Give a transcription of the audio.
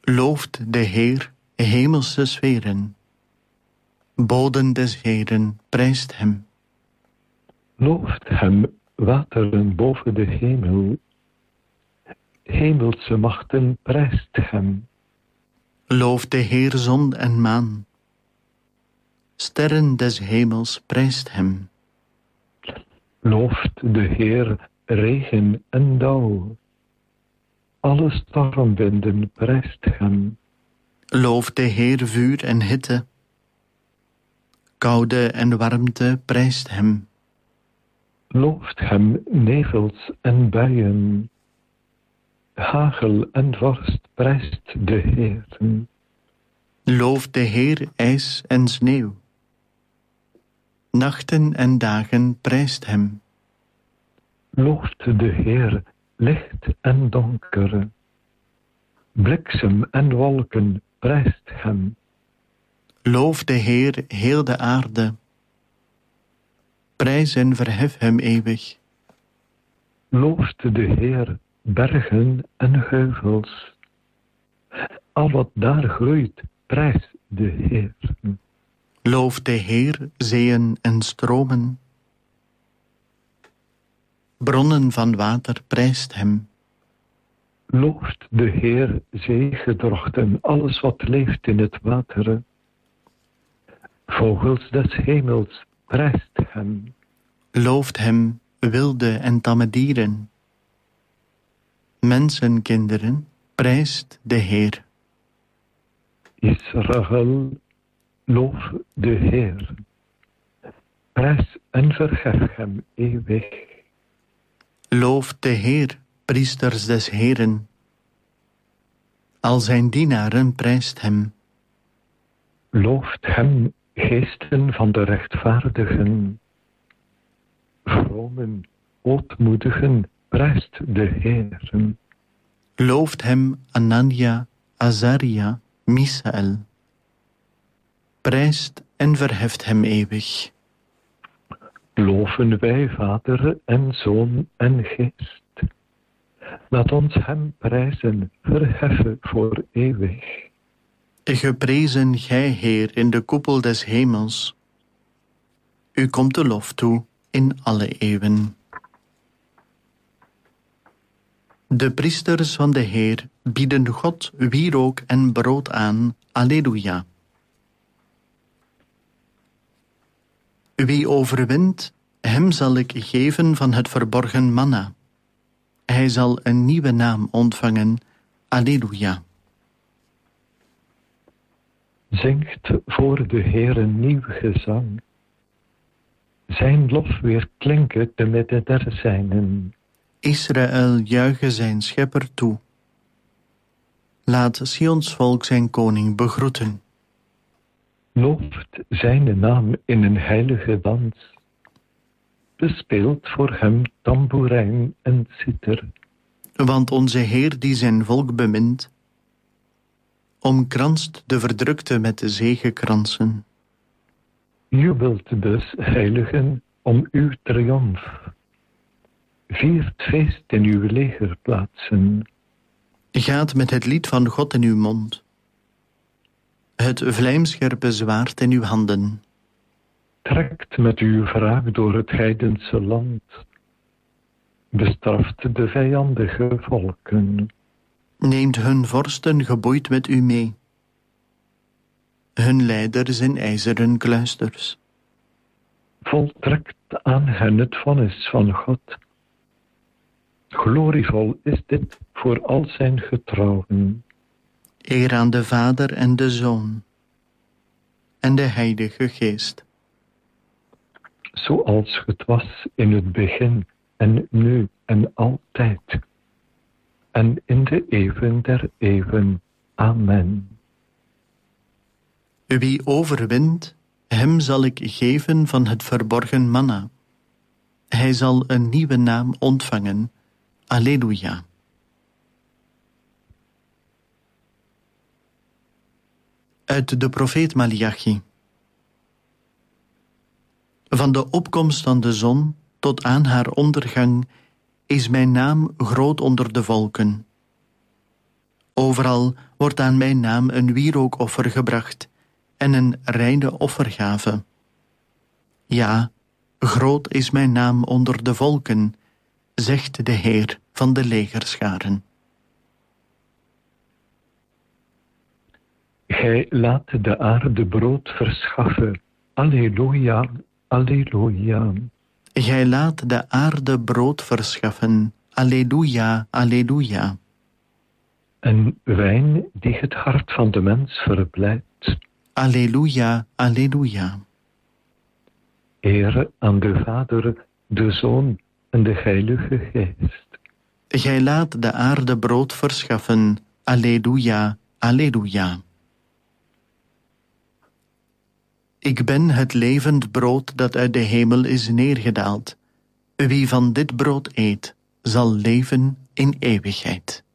Looft de Heer, hemelse sferen. Boden des Heeren, prijst hem. Looft hem, wateren boven de hemel. Hemelse machten, prijst hem. Looft de Heer zon en maan. Sterren des hemels, prijst hem. Looft de Heer regen en dauw. Alle stormwinden, prijst hem. Looft de Heer vuur en hitte. Koude en warmte, prijst hem. Looft hem nevels en buien. Hagel en vorst, prijst de Heer. Looft de Heer ijs en sneeuw. Nachten en dagen, prijst hem. Looft de Heer licht en donker. Bliksem en wolken, prijst hem. Looft de Heer heel de aarde. Prijs en verhef hem eeuwig. Looft de Heer bergen en heuvels. Al wat daar groeit, prijst de Heer. Looft de Heer zeeën en stromen. Bronnen van water, prijst hem. Looft de Heer zeegedrochten, alles wat leeft in het water. Vogels des hemels, prijst hem. Looft hem wilde en tamme dieren. Mensenkinderen, prijst de Heer. Israël, loof de Heer. Prijs en verhef hem eeuwig. Looft de Heer, priesters des Heeren. Al zijn dienaren, prijst hem. Looft hem, geesten van de rechtvaardigen. Vromen, ootmoedigen, prijst de Heer. Looft hem Anania, Azaria, Misaël. Prijst en verheft hem eeuwig. Loven wij Vader en Zoon en Geest. Laat ons hem prijzen, verheffen voor eeuwig. Geprezen gij, Heer, in de koepel des hemels. U komt de lof toe in alle eeuwen. De priesters van de Heer bieden God wierook en brood aan. Alleluia. Wie overwint, hem zal ik geven van het verborgen manna. Hij zal een nieuwe naam ontvangen. Alleluia. Zingt voor de Heer een nieuw gezang. Zijn lof weer klinken te midden der zijnen. Israël juiche zijn schepper toe. Laat Sions volk zijn koning begroeten. Looft zijn naam in een heilige dans. Bespeelt voor hem tamboerijn en citer. Want onze Heer die zijn volk bemint, omkranst de verdrukte met de zegekransen. Jubelt dus, heiligen, om uw triomf. Viert feest in uw legerplaatsen. Gaat met het lied van God in uw mond, het vlijmscherpe zwaard in uw handen. Trekt met uw wraak door het heidense land. Bestraft de vijandige volken. Neemt hun vorsten geboeid met u mee. Hun leiders in ijzeren kluisters. Voltrekt aan hen het vonnis van God. Glorievol is dit voor al zijn getrouwen. Eer aan de Vader en de Zoon en de Heilige Geest. Zoals het was in het begin en nu en altijd. En in de eeuwen der eeuwen. Amen. Wie overwint, hem zal ik geven van het verborgen manna. Hij zal een nieuwe naam ontvangen. Alleluia. Uit de profeet Maliachi. Van de opkomst van de zon tot aan haar ondergang is mijn naam groot onder de volken. Overal wordt aan mijn naam een wierookoffer gebracht en een reine offergave. Ja, groot is mijn naam onder de volken, zegt de Heer van de legerscharen. Gij laat de aarde brood verschaffen. Alleluia, alleluia. Gij laat de aarde brood verschaffen. Alleluia, alleluia. En wijn die het hart van de mens verblijdt. Alleluia, alleluia. Ere aan de Vader, de Zoon en de Heilige Geest. Gij laat de aarde brood verschaffen. Alleluia, alleluia. Ik ben het levend brood dat uit de hemel is neergedaald. Wie van dit brood eet, zal leven in eeuwigheid.